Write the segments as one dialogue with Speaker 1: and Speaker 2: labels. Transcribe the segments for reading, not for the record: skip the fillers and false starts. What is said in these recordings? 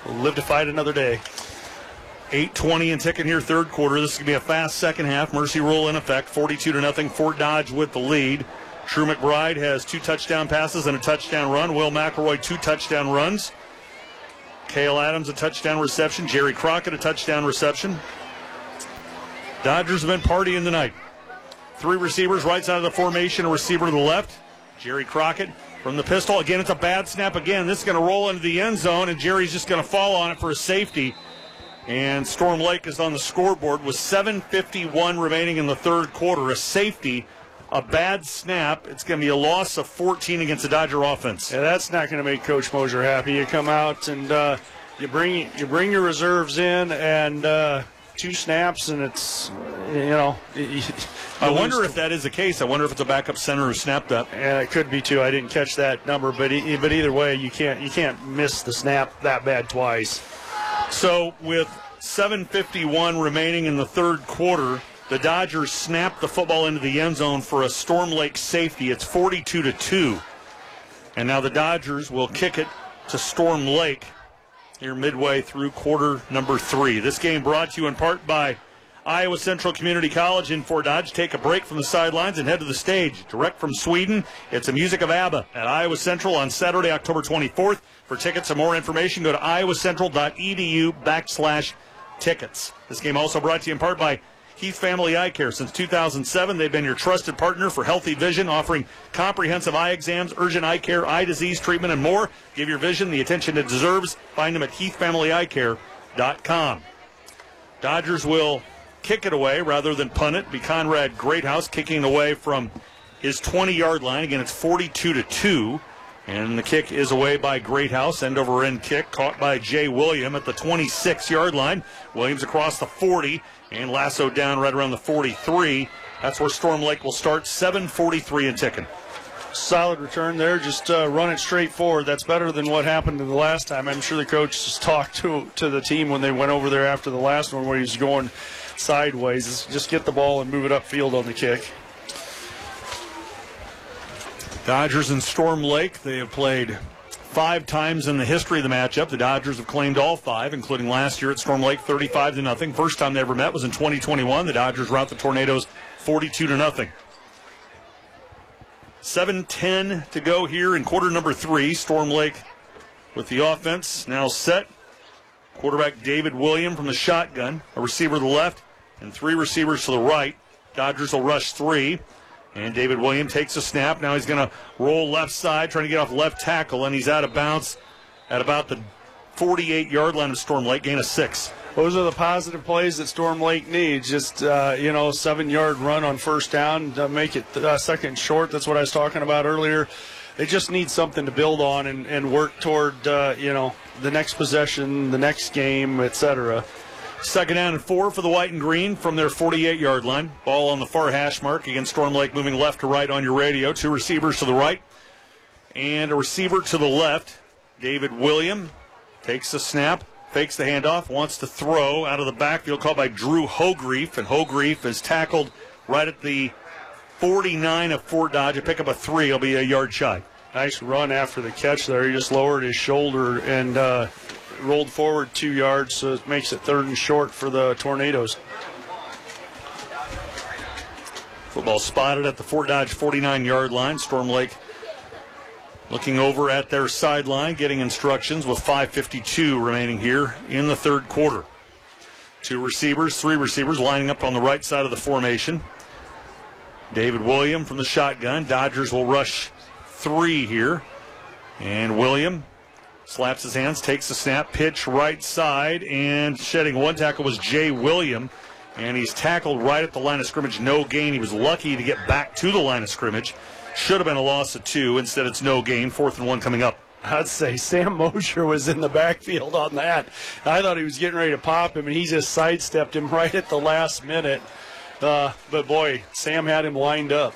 Speaker 1: We'll live to fight another day.
Speaker 2: 8:20 and ticking here, third quarter. This is going to be a fast second half. Mercy rule in effect, 42-0. Fort Dodge with the lead. True McBride has 2 touchdown passes and a touchdown run. Will McElroy 2 touchdown runs. Cale Adams a touchdown reception. Jerry Crockett a touchdown reception. Dodgers have been partying tonight. 3 receivers right side of the formation, a receiver to the left. Jerry Crockett from the pistol. Again, it's a bad snap again. This is going to roll into the end zone, and Jerry's just going to fall on it for a safety. And Storm Lake is on the scoreboard with 7:51 remaining in the third quarter. A safety, a bad snap. It's going to be a loss of 14 against the Dodger offense.
Speaker 1: Yeah, that's not going to make Coach Mosier happy. You come out and you bring your reserves in, and 2 snaps, and it's,
Speaker 2: I wonder if that is the case. I wonder if it's a backup center who snapped that.
Speaker 1: Yeah, it could be too. I didn't catch that number, but either way, you can't miss the snap that bad twice.
Speaker 2: So with 7:51 remaining in the third quarter, the Dodgers snapped the football into the end zone for a Storm Lake safety. It's 42-2. And now the Dodgers will kick it to Storm Lake here midway through quarter number 3. This game brought to you in part by Iowa Central Community College in Fort Dodge. Take a break from the sidelines and head to the stage. Direct from Sweden, it's the music of ABBA at Iowa Central on Saturday, October 24th. For tickets and more information, go to iowacentral.edu/tickets. This game also brought to you in part by Heath Family Eye Care. Since 2007, they've been your trusted partner for healthy vision, offering comprehensive eye exams, urgent eye care, eye disease treatment, and more. Give your vision the attention it deserves. Find them at heathfamilyeyecare.com. Dodgers will kick it away rather than punt it. Be Conrad Greathouse kicking away from his 20-yard line. Again, it's 42-2. And the kick is away by Greathouse. End over end kick caught by Jay William at the 26-yard line. Williams across the 40 and lassoed down right around the 43. That's where Storm Lake will start. 7:43 and ticking.
Speaker 1: Solid return there. Just run it straight forward. That's better than what happened the last time. I'm sure the coach just talked to the team when they went over there after the last one where he was going sideways. Just get the ball and move it upfield on the kick.
Speaker 2: Dodgers and Storm Lake, they have played 5 times in the history of the matchup. The Dodgers have claimed all 5, including last year at Storm Lake, 35-0. First time they ever met was in 2021. The Dodgers rout the Tornadoes 42-0. 7:10 to go here in quarter number 3. Storm Lake with the offense now set. Quarterback David William from the shotgun, a receiver to the left, and 3 receivers to the right. Dodgers will rush 3. And David William takes a snap. Now he's going to roll left side, trying to get off left tackle, and he's out of bounds at about the 48-yard line of Storm Lake, gain of 6.
Speaker 1: Those are the positive plays that Storm Lake needs. Just, 7-yard run on first down to make it second short. That's what I was talking about earlier. They just need something to build on and work toward, the next possession, the next game, etc.
Speaker 2: Second down and 4 for the white and green from their 48-yard line. Ball on the far hash mark against Storm Lake, moving left to right on your radio. 2 receivers to the right and a receiver to the left. David William takes the snap, fakes the handoff, wants to throw out of the backfield, called by Drew Hogrefe, and Hogrefe is tackled right at the 49 of Fort Dodge. A pick up a 3. He'll be a yard shy.
Speaker 1: Nice run after the catch there. He just lowered his shoulder and rolled forward 2 yards, so it makes it third and short for the Tornadoes.
Speaker 2: Football spotted at the Fort Dodge 49-yard line. Storm Lake looking over at their sideline, getting instructions with 5:52 remaining here in the third quarter. 3 receivers lining up on the right side of the formation. David William from the shotgun. Dodgers will rush 3 here. And William slaps his hands, takes the snap, pitch right side, and shedding 1 tackle was Jay William. And he's tackled right at the line of scrimmage, no gain. He was lucky to get back to the line of scrimmage. Should have been a loss of 2. Instead, it's no gain. 4th and 1 coming up.
Speaker 1: I'd say Sam Mosher was in the backfield on that. I thought he was getting ready to pop him, and he just sidestepped him right at the last minute. But, boy, Sam had him lined up.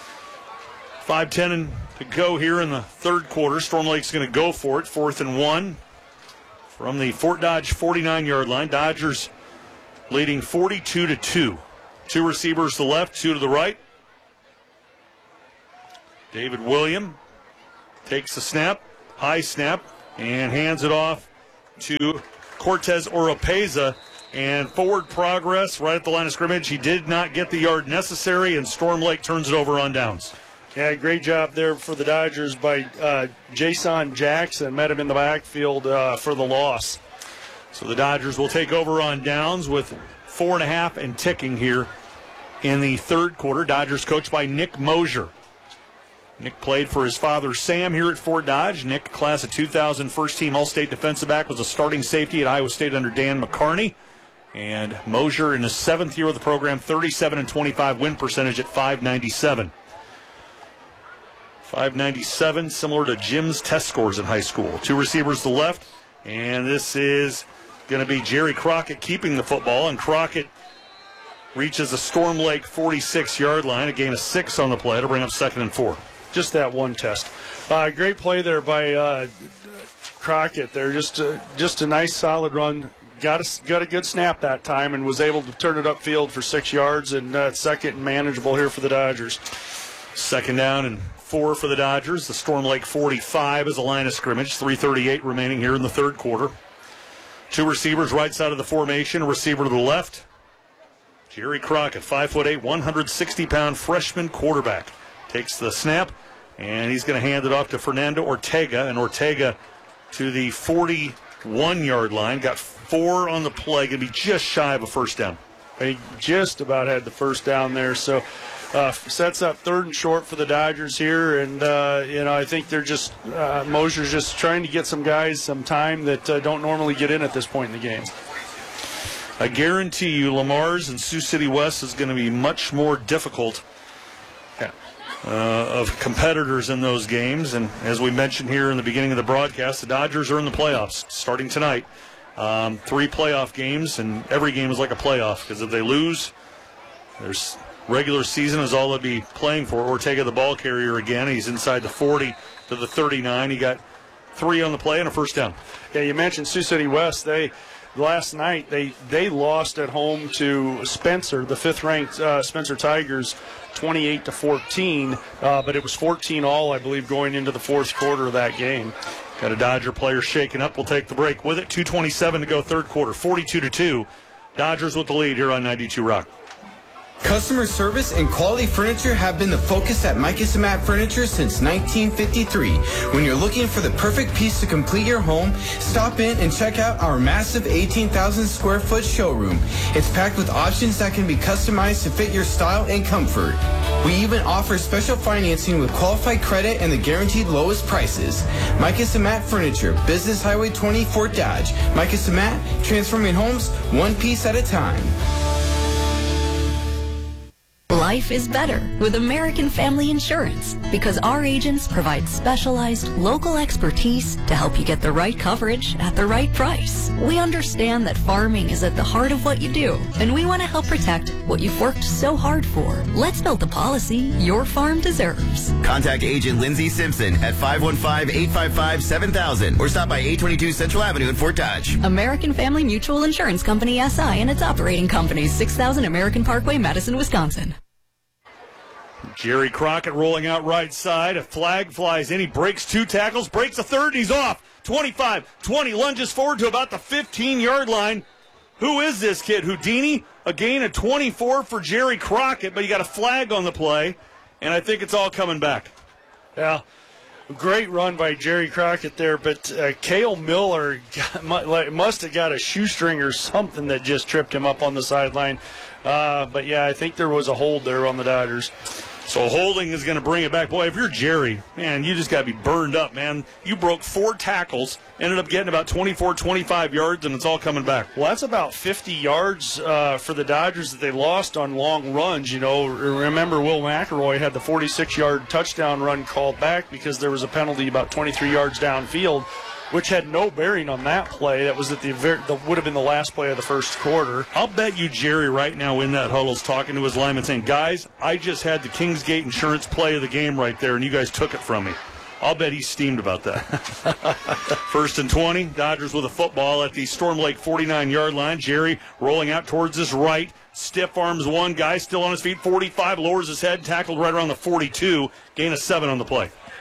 Speaker 2: 5:10 to go here in the third quarter. Storm Lake's going to go for it. 4th and 1 from the Fort Dodge 49-yard line. Dodgers leading 42-2. 2 receivers to the left, 2 to the right. David William takes the snap, high snap, and hands it off to Cortez Oropeza. And forward progress right at the line of scrimmage. He did not get the yard necessary, and Storm Lake turns it over on downs.
Speaker 1: Yeah, great job there for the Dodgers by Jason Jackson. Met him in the backfield for the loss.
Speaker 2: So the Dodgers will take over on downs with 4.5 and ticking here in the third quarter. Dodgers coached by Nick Mosier. Nick played for his father Sam here at Fort Dodge. Nick, class of 2000, first-team All-State defensive back, was a starting safety at Iowa State under Dan McCarney. And Mosier in his 7th year of the program, 37-25 win percentage at .597. .597, similar to Jim's test scores in high school. Two receivers to the left, and this is going to be Jerry Crockett keeping the football, and Crockett reaches the Storm Lake 46-yard line, a gain of 6 on the play to bring up 2nd and 4.
Speaker 1: Just that one test. Great play there by Crockett there. Just a nice, solid run. Got a good snap that time and was able to turn it upfield for 6 yards, and second and manageable here for the Dodgers.
Speaker 2: 2nd down and 4 for the Dodgers. The Storm Lake 45 is a line of scrimmage. 3:38 remaining here in the third quarter. Two receivers right side of the formation. A receiver to the left. Jerry Crockett, 5'8", 160-pound freshman quarterback. Takes the snap, and he's going to hand it off to Fernando Ortega, and Ortega to the 41-yard line. Got 4 on the play, going to be just shy of a first down.
Speaker 1: He just about had the first down there, so sets up 3rd and short for the Dodgers here, and I think they're just Mosier's just trying to get some guys some time that don't normally get in at this point in the game.
Speaker 2: I guarantee you Lamar's and Sioux City West is going to be much more difficult of competitors in those games. And as we mentioned here in the beginning of the broadcast, the Dodgers are in the playoffs starting tonight. 3 playoff games, and every game is like a playoff, because if they lose, there's regular season is all they'll be playing for. Ortega, the ball carrier again. He's inside the 40 to the 39. He got 3 on the play and a first down.
Speaker 1: Yeah, you mentioned Sioux City West. Last night they lost at home to Spencer, the 5th-ranked Spencer Tigers, 28-14. But it was 14-all, I believe, going into the 4th quarter of that game.
Speaker 2: Got a Dodger player shaken up. We'll take the break with it. 2:27 to go third quarter. 42-2. Dodgers with the lead here on 92 Rock.
Speaker 3: Customer service and quality furniture have been the focus at Micah Samat Furniture since 1953. When you're looking for the perfect piece to complete your home, stop in and check out our massive 18,000 square foot showroom. It's packed with options that can be customized to fit your style and comfort. We even offer special financing with qualified credit and the guaranteed lowest prices. Micah Samat Furniture, Business Highway 20, Fort Dodge. Micah Samat, transforming homes one piece at a time.
Speaker 4: Life is better with American Family Insurance because our agents provide specialized local expertise to help you get the right coverage at the right price. We understand that farming is at the heart of what you do, and we want to help protect what you've worked so hard for. Let's build the policy your farm deserves.
Speaker 5: Contact Agent Lindsay Simpson at 515-855-7000 or stop by 822 Central Avenue in Fort Dodge.
Speaker 4: American Family Mutual Insurance Company, SI, and its operating companies, 6000 American Parkway, Madison, Wisconsin.
Speaker 2: Jerry Crockett rolling out right side. A flag flies in. He breaks 2 tackles, breaks a third, and he's off. 25-20, lunges forward to about the 15-yard line. Who is this kid? Houdini? A gain of 24 for Jerry Crockett, but you got a flag on the play, and I think it's all coming back.
Speaker 1: Yeah, great run by Jerry Crockett there, but Cale Miller must have got a shoestring or something that just tripped him up on the sideline. But, yeah, I think there was a hold there on the Dodgers.
Speaker 2: So holding is going to bring it back. Boy, if you're Jerry, man, you just got to be burned up, man. You broke 4 tackles, ended up getting about 24, 25 yards, and it's all coming back.
Speaker 1: Well, that's about 50 yards for the Dodgers that they lost on long runs. You know, remember Will McElroy had the 46-yard touchdown run called back because there was a penalty about 23 yards downfield, which had no bearing on that play. That was at that would have been the last play of the first quarter.
Speaker 2: I'll bet you Jerry right now in that huddle is talking to his lineman saying, guys, I just had the Kingsgate Insurance play of the game right there, and you guys took it from me. I'll bet he's steamed about that. 1st and 20, Dodgers with a football at the Storm Lake 49-yard line. Jerry rolling out towards his right. Stiff arms one guy, still on his feet, 45, lowers his head, tackled right around the 42, gain of 7 on the play.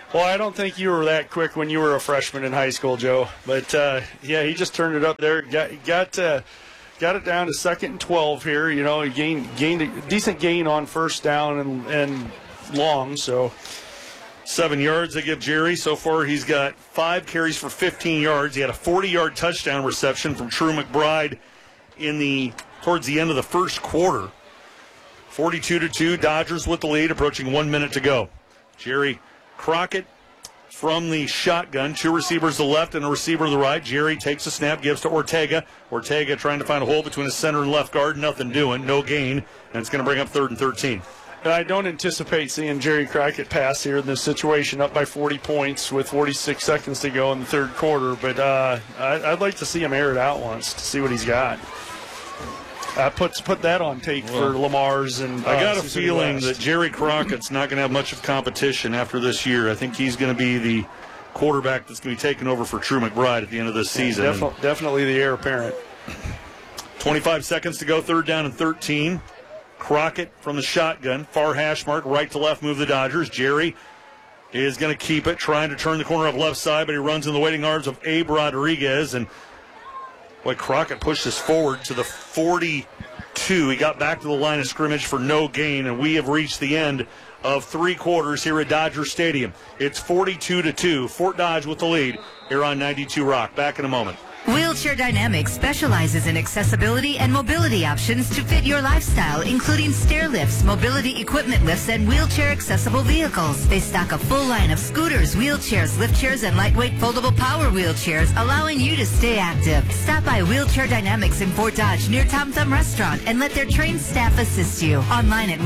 Speaker 1: Well, I don't think you were that quick when you were a freshman in high school, Joe. But, yeah, he just turned it up there. Got it down to 2nd and 12 here. You know, he gained a decent gain on first down and long, so.
Speaker 2: 7 yards they give Jerry. So far, he's got 5 carries for 15 yards. He had a 40-yard touchdown reception from True McBride towards the end of the first quarter. 42-2, Dodgers with the lead, approaching 1 minute to go. Jerry Crockett from the shotgun, 2 receivers to the left and a receiver to the right. Jerry takes a snap, gives to Ortega. Ortega trying to find a hole between his center and left guard. Nothing doing, no gain, and it's going to bring up 3rd and 13.
Speaker 1: I don't anticipate seeing Jerry Crockett pass here in this situation, up by 40 points with 46 seconds to go in the third quarter. But I'd like to see him air it out once to see what he's got. Put that on tape for Lamar's. And
Speaker 2: I got a feeling that Jerry Crockett's not going to have much of competition after this year. I think he's going to be the quarterback that's going to be taking over for True McBride at the end of this season.
Speaker 1: Definitely the heir apparent.
Speaker 2: 25 seconds to go, 3rd down and 13. Crockett from the shotgun, far hash mark, right to left move the Dodgers. Jerry is going to keep it, trying to turn the corner up left side, but he runs in the waiting arms of Abe Rodriguez, and Crockett pushes forward to the 42. He got back to the line of scrimmage for no gain, and we have reached the end of 3 quarters here at Dodger Stadium. It's 42-2. Fort Dodge with the lead here on 92 Rock. Back in a moment.
Speaker 6: Wheelchair Dynamics specializes in accessibility and mobility options to fit your lifestyle, including stair lifts, mobility equipment lifts, and wheelchair accessible vehicles. They stock a full line of scooters, wheelchairs, lift chairs, and lightweight foldable power wheelchairs, allowing you to stay active. Stop by Wheelchair Dynamics in Fort Dodge near Tom Thumb Restaurant and let their trained staff assist you. Online at